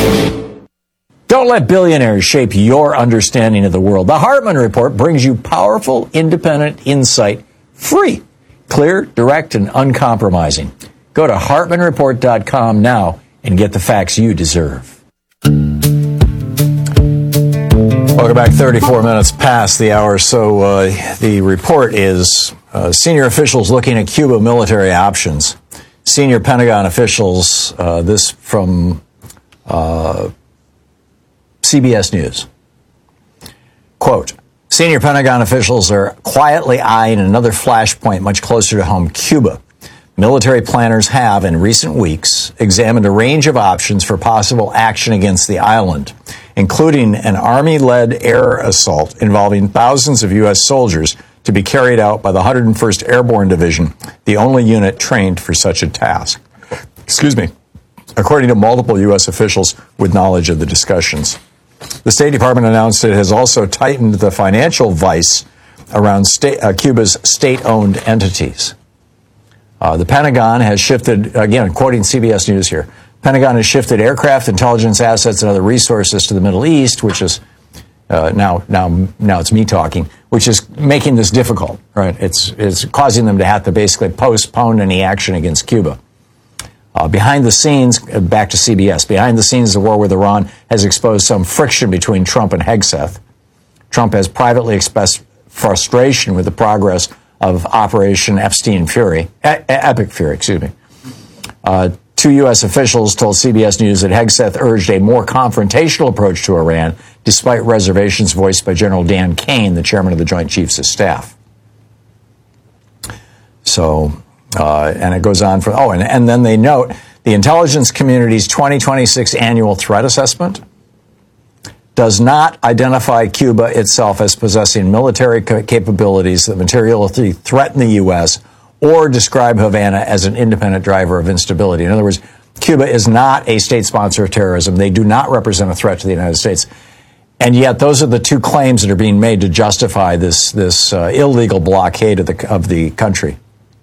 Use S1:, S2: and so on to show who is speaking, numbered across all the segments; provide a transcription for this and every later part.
S1: Don't let billionaires shape your understanding of the world. The Hartman Report brings you powerful, independent insight, free, clear, direct, and uncompromising. Go to HartmanReport.com now and get the facts you deserve. Welcome back. 34 minutes past the hour. So the report is senior officials looking at Cuba military options. Senior Pentagon officials, this from CBS News. Quote, senior Pentagon officials are quietly eyeing another flashpoint much closer to home, Cuba. Military planners have, in recent weeks, examined a range of options for possible action against the island, including an Army-led air assault involving thousands of U.S. soldiers to be carried out by the 101st Airborne Division, the only unit trained for such a task. Excuse me. According to multiple U.S. officials with knowledge of the discussions. The State Department announced it has also tightened the financial vice around Cuba's state-owned entities. The Pentagon has shifted, again, quoting CBS News here, Pentagon has shifted aircraft, intelligence assets, and other resources to the Middle East, which is, now it's me talking, which is making this difficult, right? It's causing them to have to basically postpone any action against Cuba. Behind the scenes, back to CBS, behind the scenes, the war with Iran has exposed some friction between Trump and Hegseth. Trump has privately expressed frustration with the progress of Operation Epic Fury. Two U.S. officials told CBS News that Hegseth urged a more confrontational approach to Iran, despite reservations voiced by General Dan Kane, the chairman of the Joint Chiefs of Staff. So... and it goes on for, and then they note the intelligence community's 2026 annual threat assessment does not identify Cuba itself as possessing military capabilities that materially threaten the U.S. or describe Havana as an independent driver of instability. In other words, Cuba is not a state sponsor of terrorism. They do not represent a threat to the United States. And yet those are the two claims that are being made to justify this illegal blockade of the country.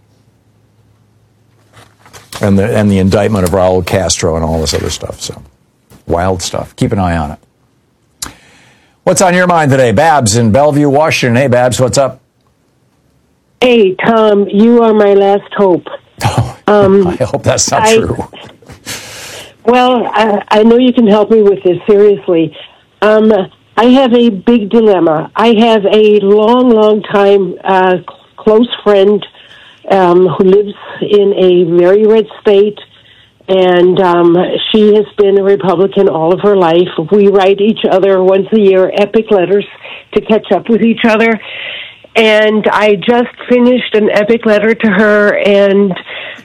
S1: And the indictment of Raul Castro and all this other stuff. So, wild stuff. Keep an eye on it. What's on your mind today? Babs in Bellevue, Washington. Hey, Babs, what's up?
S2: Hey, Tom, you are my last hope.
S1: Oh, I hope that's not true.
S2: Well, I know you can help me with this, seriously. I have a big dilemma. I have a long time close friend who lives in a very red state, and she has been a Republican all of her life. We write each other once a year epic letters to catch up with each other, and I just finished an epic letter to her, and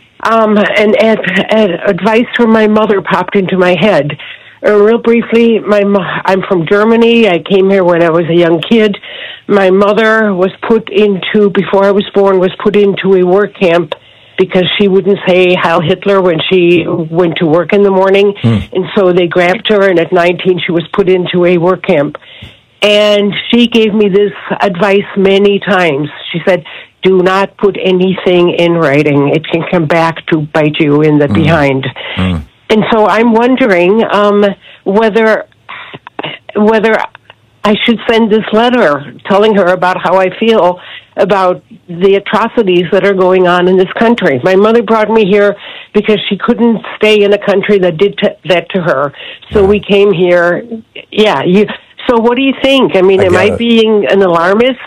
S2: advice from my mother popped into my head. Real briefly, I'm from Germany. I came here when I was a young kid. My mother was before I was born, was put into a work camp because she wouldn't say Heil Hitler when she went to work in the morning. And so they grabbed her, and at 19, she was put into a work camp. And she gave me this advice many times. She said, do not put anything in writing. It can come back to bite you in the behind. And so I'm wondering whether I should send this letter telling her about how I feel about the atrocities that are going on in this country. My mother brought me here because she couldn't stay in a country that did that to her. So we came here. Yeah. So what do you think? I mean, am I being an alarmist?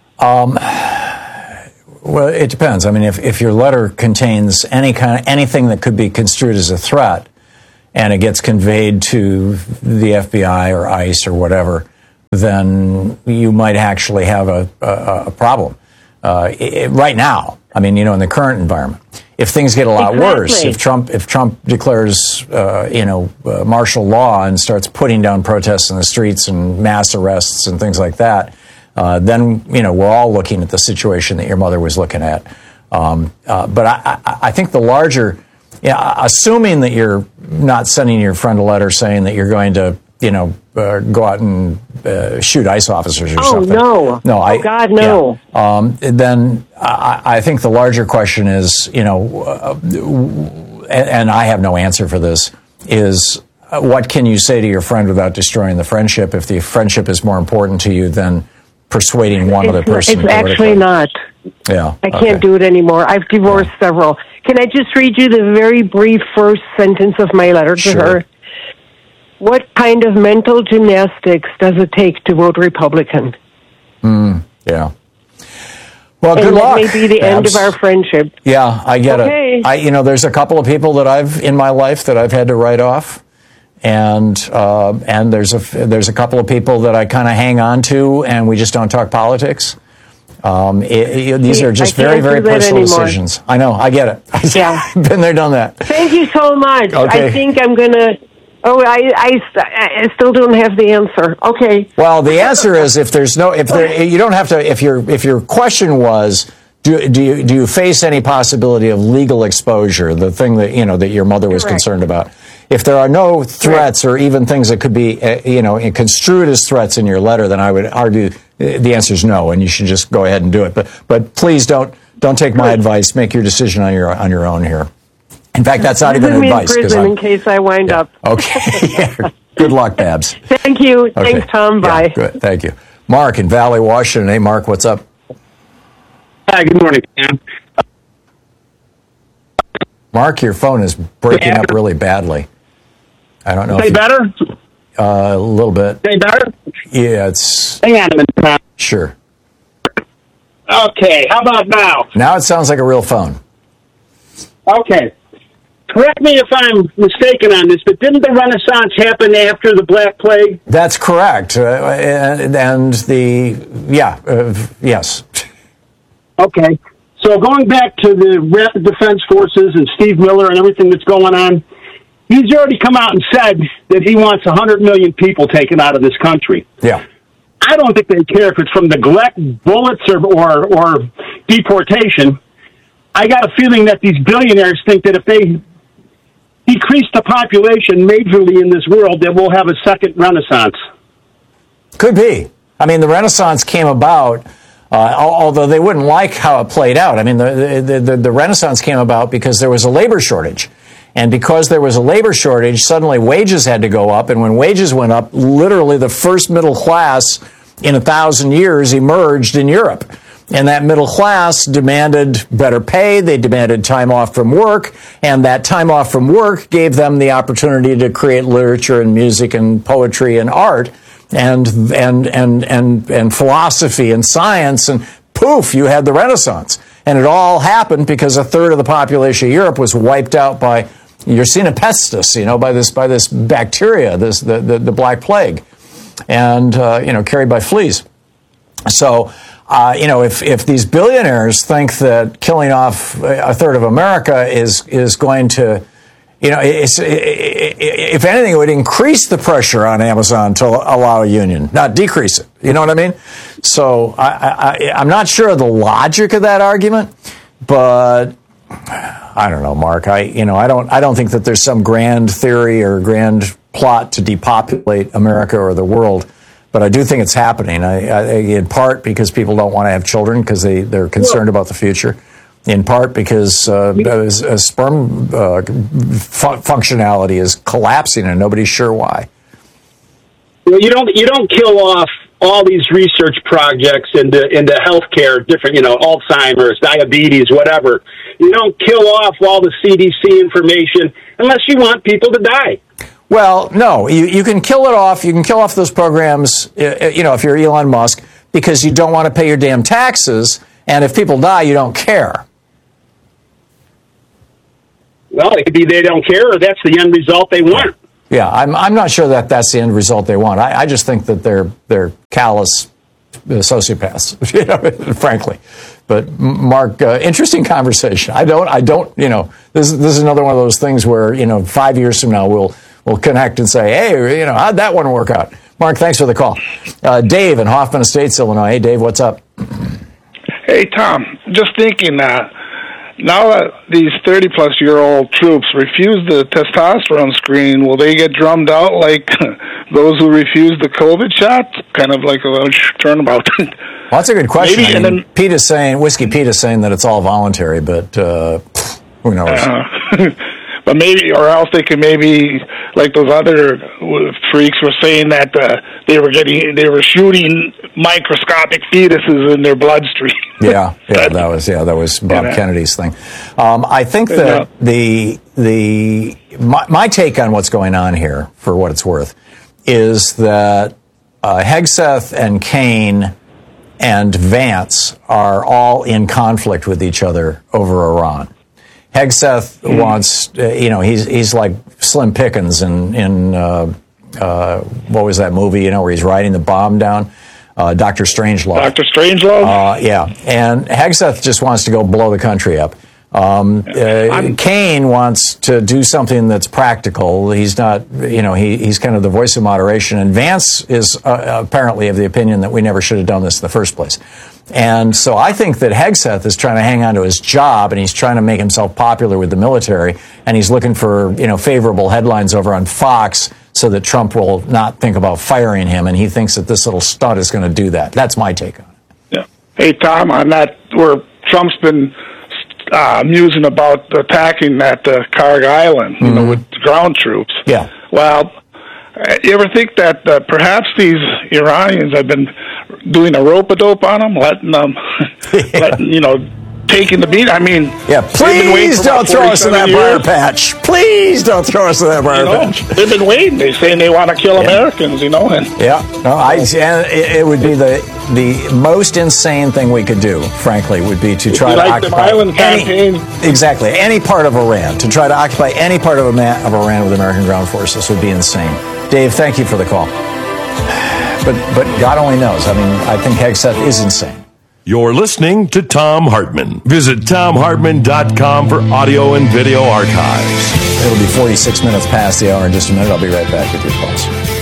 S1: Well, it depends. I mean, if your letter contains anything that could be construed as a threat, and it gets conveyed to the FBI or ICE or whatever, then you might actually have a problem. Right now, I mean, in the current environment, if things get a lot worse, if Trump declares martial law and starts putting down protests in the streets and mass arrests and things like that, then we're all looking at the situation that your mother was looking at. But I think the larger, assuming that you're not sending your friend a letter saying that you're going to go out and shoot ICE officers or something.
S2: Oh, no. Oh, God, no.
S1: Yeah. Then I think the larger question is, and I have no answer for this, is what can you say to your friend without destroying the friendship if the friendship is more important to you than persuading one other person?
S2: It's actually not.
S1: Yeah.
S2: I can't do it anymore. I've divorced several. Can I just read you the very brief first sentence of my letter to her? What kind of mental gymnastics does it take to vote Republican?
S1: Yeah. Well, good luck.
S2: That may be the end of our friendship.
S1: Yeah, I get it. There's a couple of people that I've in my life that I've had to write off, and there's a couple of people that I kind of hang on to, and we just don't talk politics. These are just very, very personal decisions. I know. I get it.
S2: Yeah.
S1: Been there, done that.
S2: Thank you so much.
S1: Okay.
S2: I think I'm going to... Oh, I still don't have the answer. Okay.
S1: Well, the answer is you don't have to. If your question was, do you face any possibility of legal exposure? The thing that that your mother was concerned about. If there are no threats or even things that could be construed as threats in your letter, then I would argue the answer is no, and you should just go ahead and do it. But please don't take my advice. Make your decision on your own here. In fact, that's not even advice.
S2: In case I wind up.
S1: Okay. Good luck, Babs.
S2: Thank you.
S1: Okay.
S2: Thanks, Tom. Bye.
S1: Yeah, good. Thank you. Mark in Valley, Washington. Hey, Mark, what's up?
S3: Hi, good morning, Sam.
S1: Mark, your phone is breaking up really badly. I don't know.
S3: Better?
S1: A little bit.
S3: Say better?
S1: Yeah, it's...
S3: Hang on a minute.
S1: Sure.
S3: Okay, how about now?
S1: Now it sounds like a real phone.
S3: Okay. Correct me if I'm mistaken on this, but didn't the Renaissance happen after the Black Plague?
S1: That's correct. Yes.
S3: Okay. So going back to the Rapid Defense Forces and Steve Miller and everything that's going on, he's already come out and said that he wants 100 million people taken out of this country.
S1: Yeah.
S3: I don't think they care if it's from neglect, bullets, or deportation. I got a feeling that these billionaires think that if they decrease the population majorly in this world, that we'll have a second Renaissance.
S1: Could be. I mean, the Renaissance came about, although they wouldn't like how it played out. I mean, the Renaissance came about because there was a labor shortage. And because there was a labor shortage, suddenly wages had to go up. And when wages went up, literally the first middle class in 1,000 years emerged in Europe. And that middle class demanded better pay. They demanded time off from work. And that time off from work gave them the opportunity to create literature and music and poetry and art and philosophy and science. And poof, you had the Renaissance. And it all happened because a third of the population of Europe was wiped out by Yersinia pestis, by this bacteria, the Black Plague, and carried by fleas. So, if these billionaires think that killing off a third of America is going to, if anything, it would increase the pressure on Amazon to allow a union, not decrease it. You know what I mean? So I'm not sure of the logic of that argument, but I don't know, Mark. I don't think that there's some grand theory or grand plot to depopulate America or the world. But I do think it's happening, in part because people don't want to have children because they're concerned about the future, in part because sperm functionality is collapsing and nobody's sure why.
S3: Well, you don't kill off all these research projects into healthcare, different, Alzheimer's, diabetes, whatever. You don't kill off all the CDC information unless you want people to die.
S1: Well, no, you can kill it off. You can kill off those programs, if you're Elon Musk, because you don't want to pay your damn taxes. And if people die, you don't care.
S3: Well, it could be they don't care, or that's the end result they want.
S1: Yeah, I'm not sure that that's the end result they want. I just think that they're callous sociopaths, frankly. But Mark, interesting conversation. I don't. This is another one of those things where 5 years from now we'll connect and say, hey, how'd that one work out? Mark, thanks for the call. Dave in Hoffman Estates, Illinois. Hey, Dave, what's up?
S4: Hey, Tom, just thinking now that these 30-plus-year-old troops refuse the testosterone screen, will they get drummed out like those who refuse the COVID shot? Kind of like a turnabout.
S1: Well, that's a good question.
S4: Maybe,
S1: Whiskey Pete is saying that it's all voluntary, but who knows?
S4: But maybe, or else they could maybe, like those other freaks were saying that they were shooting microscopic fetuses in their bloodstream.
S1: Yeah, that was Bob Kennedy's thing. I think that my take on what's going on here, for what it's worth, is that Hegseth and Kaine and Vance are all in conflict with each other over Iran. Hegseth wants, he's like Slim Pickens in what was that movie, where he's riding the bomb down? Dr. Strangelove.
S4: Dr. Strangelove?
S1: Yeah. And Hegseth just wants to go blow the country up. Kaine wants to do something that's practical. He's not, he's kind of the voice of moderation. And Vance is apparently of the opinion that we never should have done this in the first place. And so I think that Hegseth is trying to hang on to his job, and he's trying to make himself popular with the military, and he's looking for, favorable headlines over on Fox so that Trump will not think about firing him, and he thinks that this little stunt is going to do that. That's my take on it.
S4: Yeah. Hey, Tom, on that, where Trump's been musing about attacking that Karg Island, with ground troops.
S1: Yeah.
S4: Well, you ever think that perhaps these Iranians have been doing a rope-a-dope on them, letting them, taking the beat? I mean,
S1: please don't throw us in that briar patch. Please don't throw us in that briar patch.
S4: They've been waiting. They're saying they want to kill Americans, And
S1: it would be the most insane thing we could do, frankly, would be to try to occupy any part of Iran. To try to occupy any part of Iran with American ground forces would be insane. Dave, thank you for the call. But God only knows. I mean, I think Hegseth is insane.
S5: You're listening to Thom Hartmann. Visit ThomHartmann.com for audio and video archives.
S1: It'll be 46 minutes past the hour in just a minute. I'll be right back with your calls.